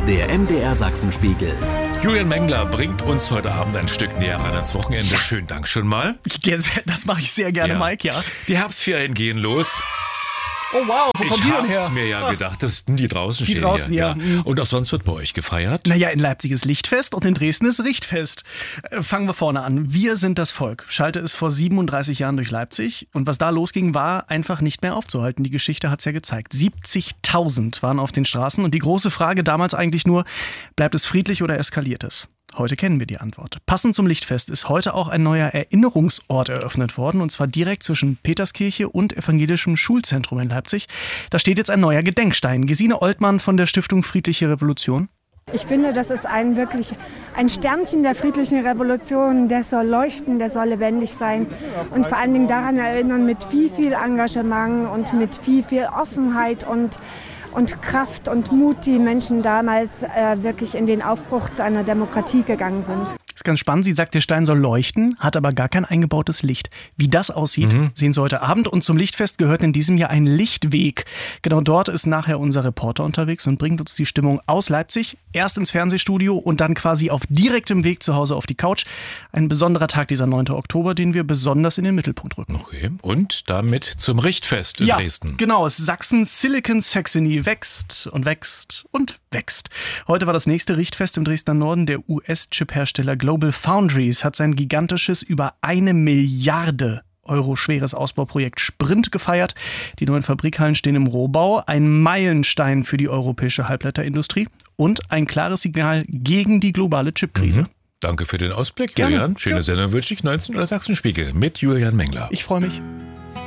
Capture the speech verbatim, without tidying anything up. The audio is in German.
Der M D R Sachsenspiegel. Julian Mengler bringt uns heute Abend ein Stück näher ran ans Wochenende. Ja. Schönen Dank schon mal. Das mache ich sehr gerne, ja. Mike, ja. Die Herbstferien gehen los. Oh wow, wo kommt die denn her? Ich hab's mir ja gedacht, das sind die draußen die stehen draußen, hier. ja. ja. Und auch sonst wird bei euch gefeiert? Naja, in Leipzig ist Lichtfest und in Dresden ist Richtfest. Fangen wir vorne an. Wir sind das Volk. Schalte es vor siebenunddreißig Jahren durch Leipzig. Und was da losging, war einfach nicht mehr aufzuhalten. Die Geschichte hat's ja gezeigt. siebzigtausend waren auf den Straßen. Und die große Frage damals eigentlich nur, bleibt es friedlich oder eskaliert es? Heute kennen wir die Antwort. Passend zum Lichtfest ist heute auch ein neuer Erinnerungsort eröffnet worden, und zwar direkt zwischen Peterskirche und evangelischem Schulzentrum in Leipzig. Da steht jetzt ein neuer Gedenkstein. Gesine Oltmann von der Stiftung Friedliche Revolution. Ich finde, das ist ein wirklich ein Sternchen der friedlichen Revolution. Der soll leuchten, der soll lebendig sein und vor allen Dingen daran erinnern, mit wie viel Engagement und mit wie viel Offenheit und und Kraft und Mut die Menschen damals äh, wirklich in den Aufbruch zu einer Demokratie gegangen sind. Das ist ganz spannend. Sie sagt, der Stein soll leuchten, hat aber gar kein eingebautes Licht. Wie das aussieht, mhm. sehen Sie heute Abend. Und zum Lichtfest gehört in diesem Jahr ein Lichtweg. Genau dort ist nachher unser Reporter unterwegs und bringt uns die Stimmung aus Leipzig. Erst ins Fernsehstudio und dann quasi auf direktem Weg zu Hause auf die Couch. Ein besonderer Tag, dieser neunte Oktober, den wir besonders in den Mittelpunkt rücken. Okay. Und damit zum Richtfest in ja, Dresden. Genau, Sachsen Silicon Saxony wächst und wächst und wächst. Heute war das nächste Richtfest im Dresdner Norden. Der U S-Chip-Hersteller Global Foundries hat sein gigantisches, über eine Milliarde Euro schweres Ausbauprojekt Sprint gefeiert. Die neuen Fabrikhallen stehen im Rohbau. Ein Meilenstein für die europäische Halbleiterindustrie und ein klares Signal gegen die globale Chipkrise. Mhm. Danke für den Ausblick, Gerne. Julian. Schöne ja. Sendung wünsche ich. neunzehn Uhr Sachsenspiegel mit Julian Mengler. Ich freue mich.